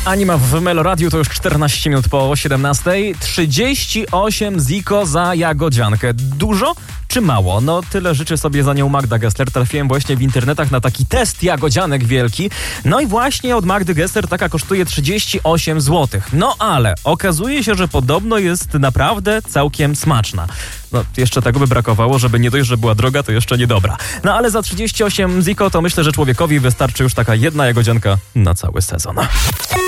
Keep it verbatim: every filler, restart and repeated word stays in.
Anima w Meloradiu to już czternaście minut po siedemnastej. trzydzieści osiem ziko za jagodziankę. Dużo czy mało? No tyle życzy sobie za nią Magda Gessler. Trafiłem właśnie w internetach na taki test jagodzianek wielki. No i właśnie od Magdy Gessler taka kosztuje trzydzieści osiem złotych. No ale okazuje się, że podobno jest naprawdę całkiem smaczna. No jeszcze tego by brakowało, żeby nie dość, że była droga, to jeszcze niedobra. No ale za trzydzieści osiem ziko to myślę, że człowiekowi wystarczy już taka jedna jagodzianka na cały sezon.